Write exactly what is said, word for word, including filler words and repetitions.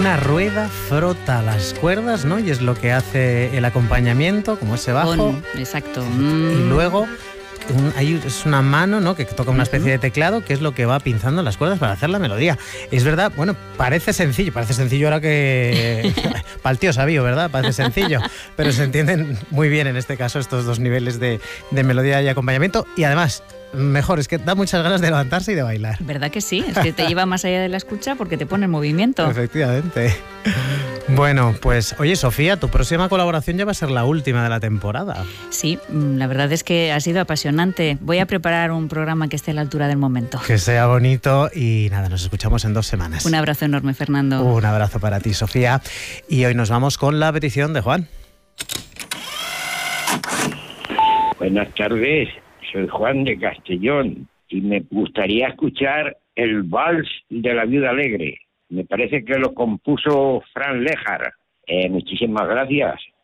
una rueda frota las cuerdas, ¿no? Y es lo que hace el acompañamiento, como ese bajo. Con, exacto. Y luego un, hay, es una mano, ¿no? Que toca una especie de teclado, que es lo que va pinzando las cuerdas para hacer la melodía. Es verdad, bueno, parece sencillo, parece sencillo ahora que... para el tío sabio, ¿verdad? Parece sencillo, pero se entienden muy bien en este caso estos dos niveles de, de melodía y acompañamiento. Y además, mejor, es que da muchas ganas de levantarse y de bailar. ¿Verdad que sí? Es que te lleva más allá de la escucha porque te pone en movimiento. Efectivamente. Bueno, pues oye, Sofía, tu próxima colaboración ya va a ser la última de la temporada. Sí, la verdad es que ha sido apasionante. Voy a preparar un programa que esté a la altura del momento. Que sea bonito y nada, nos escuchamos en dos semanas. Un abrazo enorme, Fernando. Un abrazo para ti, Sofía. Y hoy nos vamos con la petición de Juan. Buenas tardes, soy Juan de Castellón y me gustaría escuchar el vals de la Viuda Alegre. Me parece que lo compuso Fran Léjar. Eh, muchísimas gracias.